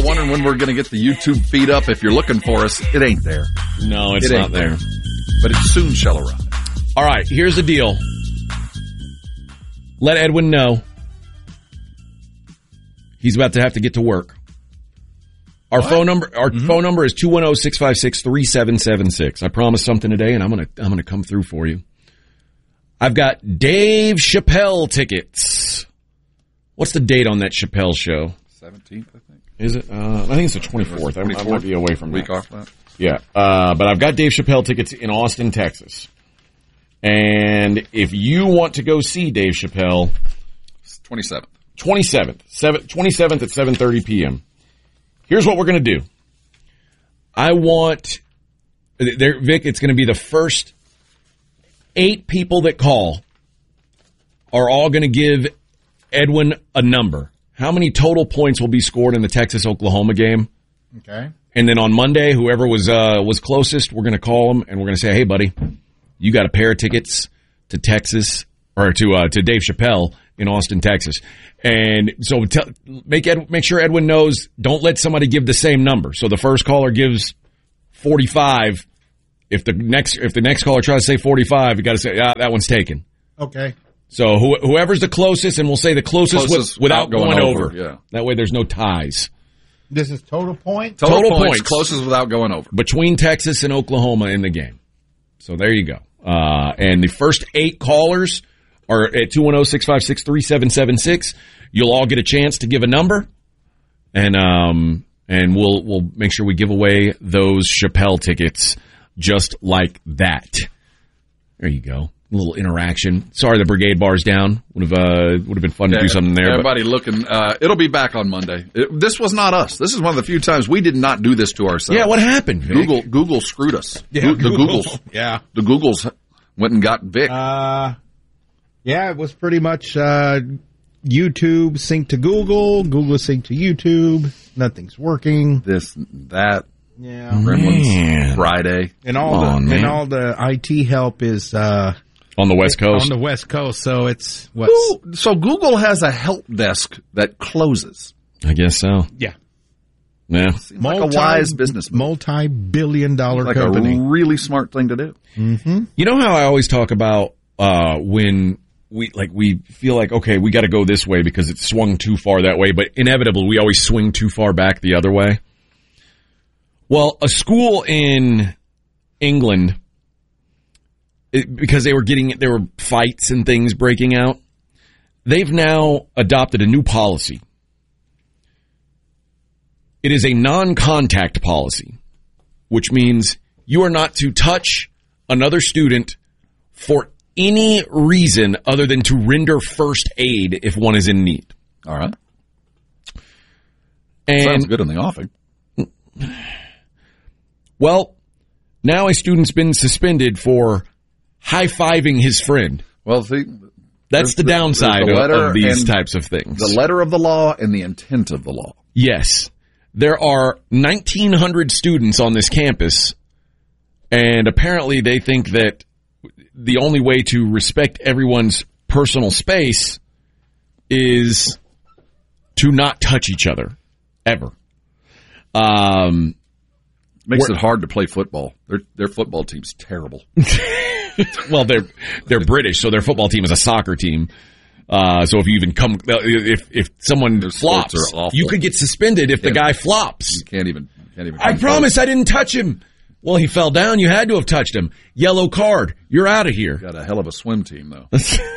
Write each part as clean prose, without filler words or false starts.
wondering when we're going to get the YouTube feed up. If you're looking for us, it ain't there. No, it's not there. But it soon shall arrive. All right, here's the deal. Let Edwin know he's about to have to get to work. Our phone number is 210-656-3776. I promised something today, and I'm gonna come through for you. I've got Dave Chappelle tickets. What's the date on that Chappelle show? 17th, I think. Is it? I think it's the 24th. I might be away from week that. Off that. Yeah, but I've got Dave Chappelle tickets in Austin, Texas. And if you want to go see Dave Chappelle, 27th. 27th at 7:30 p.m. Here's what we're going to do. I want, Vic, it's going to be the first 8 people that call are all going to give Edwin a number. How many total points will be scored in the Texas-Oklahoma game? Okay. And then on Monday, whoever was closest, we're going to call them and we're going to say, hey, buddy, you got a pair of tickets to Texas or to Dave Chappelle in Austin, Texas. And so make sure Edwin knows, don't let somebody give the same number. So the first caller gives 45. If the next caller tries to say 45, you got to say, that one's taken. Okay. So whoever's the closest, and we'll say the closest without going over. Yeah. That way there's no ties. This is total point? Total points. Closest without going over. Between Texas and Oklahoma in the game. So there you go. And the first 8 callers are at 210-656-3776. You'll all get a chance to give a number, and we'll make sure we give away those Chappelle tickets just like that. There you go. A little interaction. Sorry the Brigade Bar's down. Would have been fun to do something there. Everybody looking. It'll be back on Monday. This was not us. This is one of the few times we did not do this to ourselves. Yeah, what happened, Vic? Google screwed us. Yeah, the Googles. Yeah. The Googles went and got Vic. Yeah, it was pretty much YouTube sync to Google, Google sync to YouTube. Nothing's working. This, that. Yeah. Gremlins Friday. And all the IT help is on the West Coast. On the West Coast, so it's what? So Google has a help desk that closes. I guess so. Yeah. Yeah. Seems like a wise business move. Multi-billion-dollar like company. a really smart thing to do. Mm-hmm. You know how I always talk about when we feel like, okay, we got to go this way because it's swung too far that way, but inevitably we always swing too far back the other way. Well, a school in England, because there were fights and things breaking out, they've now adopted a new policy. It is a non-contact policy, which means you are not to touch another student for any reason other than to render first aid if one is in need. All right. And sounds good in the offing. Well, now a student's been suspended for high-fiving his friend. Well, see, that's the downside of these types of things. The letter of the law and the intent of the law. Yes. There are 1,900 students on this campus, and apparently they think that the only way to respect everyone's personal space is to not touch each other, ever. Makes it hard to play football. Their football team's terrible. Well, they're British, so their football team is a soccer team. So if you even if someone flops, you could get suspended if the guy flops. You can't even. I promise I didn't touch him. Well, he fell down. You had to have touched him. Yellow card. You're out of here. Got a hell of a swim team, though.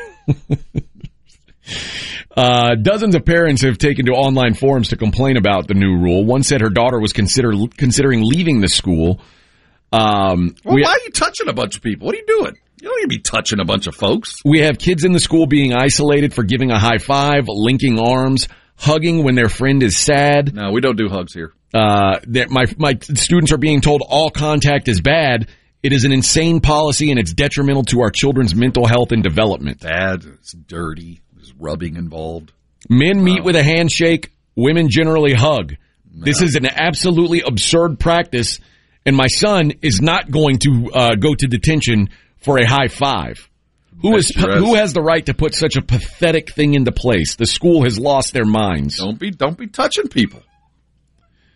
Dozens of parents have taken to online forums to complain about the new rule. One said her daughter was considering leaving the school. Why are you touching a bunch of people? What are you doing? You don't need to be touching a bunch of folks. We have kids in the school being isolated for giving a high five, linking arms, hugging when their friend is sad. No, we don't do hugs here. My students are being told all contact is bad. It is an insane policy, and it's detrimental to our children's mental health and development. Bad. It's dirty. There's rubbing involved. Men meet with a handshake. Women generally hug. No. This is an absolutely absurd practice, and my son is not going to go to detention for a high five. Who has the right to put such a pathetic thing into place? The school has lost their minds. Don't be touching people.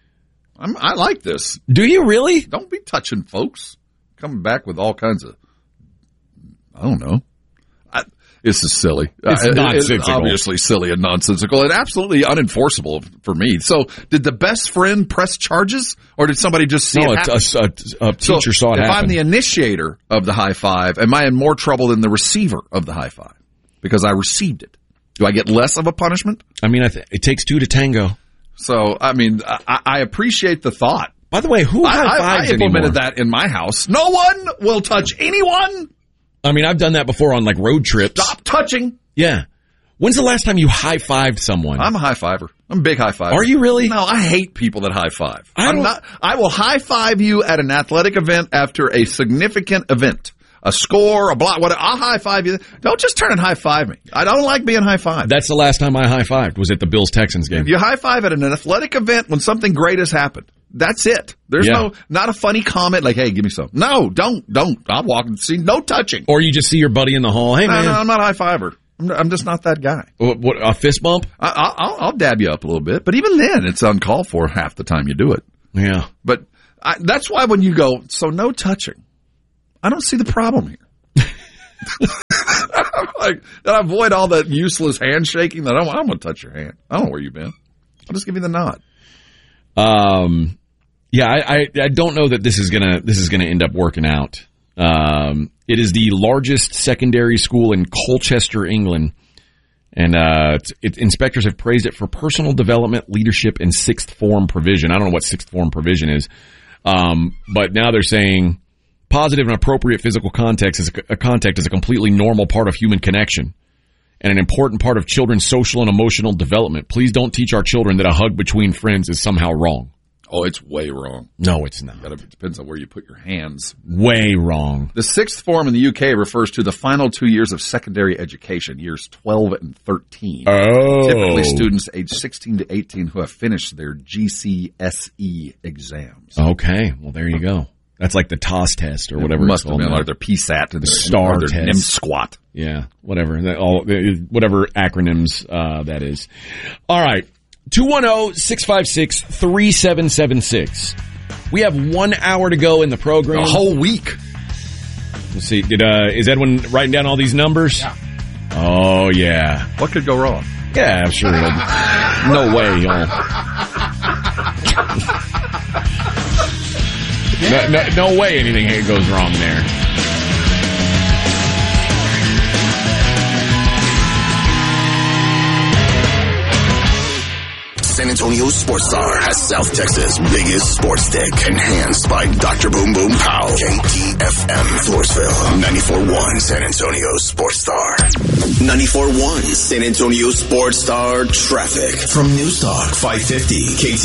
I like this. Do you really? Don't be touching folks. Coming back with all kinds of, I don't know. This is silly. It's nonsensical. It's obviously silly and nonsensical and absolutely unenforceable for me. So, did the best friend press charges, or did somebody just see it happen? A teacher saw it happen. If I'm the initiator of the high five, am I in more trouble than the receiver of the high five? Because I received it. Do I get less of a punishment? I mean, it takes two to tango. So, I mean, I appreciate the thought. By the way, who high fives I implemented anymore? that in my house. No one will touch anyone. I mean, I've done that before on like road trips. Stop touching. Yeah. When's the last time you high-fived someone? I'm a high fiver. I'm a big high fiver. Are you really? No, I hate people that high five. I will high five you at an athletic event after a significant event. A score, a block, whatever. I'll high five you. Don't just turn and high five me. I don't like being high fived. That's the last time I high-fived was at the Bills-Texans game. If you high five at an athletic event when something great has happened, that's it. There's not a funny comment like, hey, give me some. No, don't. I'll walk and see. No touching. Or you just see your buddy in the hall. Hey, man. No, I'm not a high fiver. I'm just not that guy. What, a fist bump? I'll dab you up a little bit, but even then, it's uncalled for half the time you do it. Yeah. But that's why when you go, so no touching, I don't see the problem here. Like, that I avoid all that useless handshaking. That I'm going to touch your hand. I don't know where you've been. I'll just give you the nod. Yeah, I don't know that this is gonna end up working out. It is the largest secondary school in Colchester, England, and inspectors have praised it for personal development, leadership, and sixth form provision. I don't know what sixth form provision is, but now they're saying positive and appropriate physical contact is a completely normal part of human connection and an important part of children's social and emotional development. Please don't teach our children that a hug between friends is somehow wrong. Oh, it's way wrong. No, it's not. It depends on where you put your hands. Way wrong. The sixth form in the UK refers to the final 2 years of secondary education, years 12 and 13. Oh. Typically students aged 16 to 18 who have finished their GCSE exams. Okay. Well, there you go. That's like the TOS test or whatever. It must have been like their PSAT and the STAR their test. NIM squat. Yeah, whatever. Whatever acronyms that is. All right. 210-656-3776. We have 1 hour to go in the program. A whole week. Let's see. Is Edwin writing down all these numbers? Yeah. Oh, yeah. What could go wrong? Yeah, I'm sure. No way, y'all. No way anything goes wrong there. San Antonio Sports Star has South Texas' biggest sports stick, enhanced by Dr. Boom Boom Pow. KTFM Floresville, 94.1 San Antonio Sports Star. 94.1 San Antonio Sports Star traffic from Newstalk 550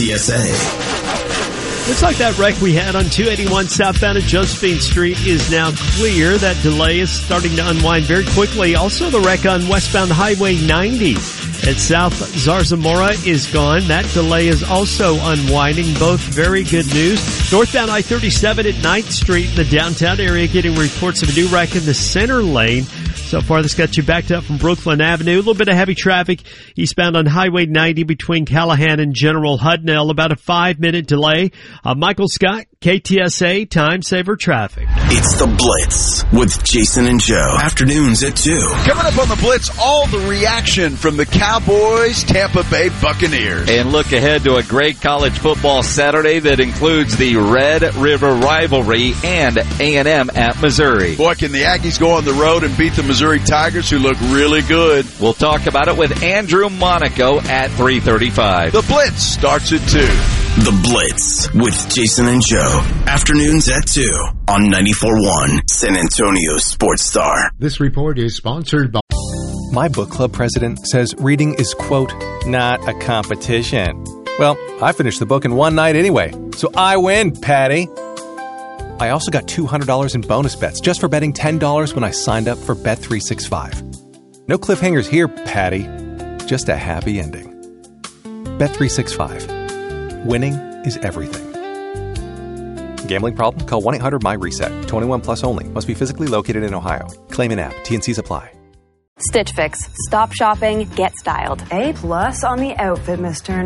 KTSA. Looks like that wreck we had on 281 southbound at Josephine Street is now clear. That delay is starting to unwind very quickly. Also, the wreck on westbound Highway 90 at South Zarzamora is gone. That delay is also unwinding. Both very good news. Northbound I-37 at 9th Street in the downtown area getting reports of a new wreck in the center lane. So far, this got you backed up from Brooklyn Avenue. A little bit of heavy traffic eastbound on Highway 90 between Callahan and General Hudnell. About a 5-minute delay. Michael Scott, KTSA Time Saver Traffic. It's the Blitz with Jason and Joe. Afternoons at 2. Coming up on the Blitz, all the reaction from the Cowboys, Tampa Bay Buccaneers. And look ahead to a great college football Saturday that includes the Red River rivalry and A&M at Missouri. Boy, can the Aggies go on the road and beat the Missouri Tigers, who look really good. We'll talk about it with Andrew Monaco at 3:35. The Blitz starts at 2. The Blitz with Jason and Joe. Afternoons at 2 on 94.1 San Antonio Sports Star. This report is sponsored by... My book club president says reading is, quote, not a competition. Well, I finished the book in one night anyway, so I win, Patty. I also got $200 in bonus bets just for betting $10 when I signed up for Bet365. No cliffhangers here, Patty. Just a happy ending. Bet365. Winning is everything. Gambling problem? Call 1-800-MY-RESET. 21 plus only. Must be physically located in Ohio. Claim in app. T&Cs apply. Stitch Fix. Stop shopping. Get styled. A+ on the outfit, Miss Turner.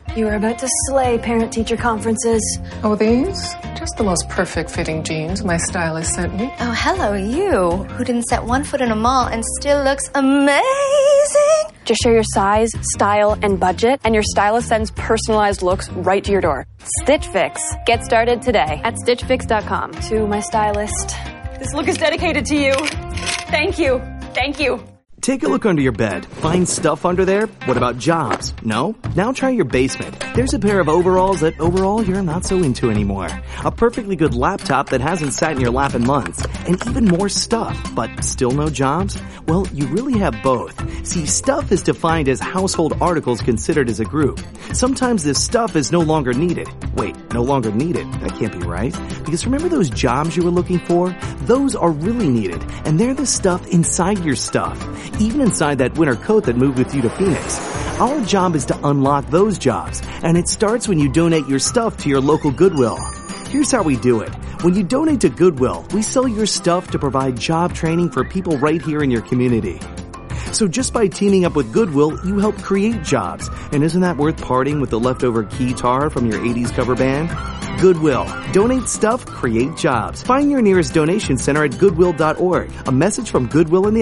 You are about to slay parent-teacher conferences. Oh, these? Just the most perfect fitting jeans my stylist sent me. Oh, hello, you, who didn't set one foot in a mall and still looks amazing. Just share your size, style, and budget, and your stylist sends personalized looks right to your door. Stitch Fix. Get started today at StitchFix.com. To my stylist, this look is dedicated to you. Thank you. Thank you. Take a look under your bed. Find stuff under there? What about jobs? No? Now try your basement. There's a pair of overalls that overall you're not so into anymore. A perfectly good laptop that hasn't sat in your lap in months. And even more stuff, but still no jobs? Well, you really have both. See, stuff is defined as household articles considered as a group. Sometimes this stuff is no longer needed. Wait, no longer needed? That can't be right. Because remember those jobs you were looking for? Those are really needed. And they're the stuff inside your stuff. Even inside that winter coat that moved with you to Phoenix. Our job is to unlock those jobs, and it starts when you donate your stuff to your local Goodwill. Here's how we do it. When you donate to Goodwill, we sell your stuff to provide job training for people right here in your community. So just by teaming up with Goodwill, you help create jobs. And isn't that worth parting with the leftover keytar from your 80s cover band? Goodwill. Donate stuff, create jobs. Find your nearest donation center at goodwill.org. A message from Goodwill and the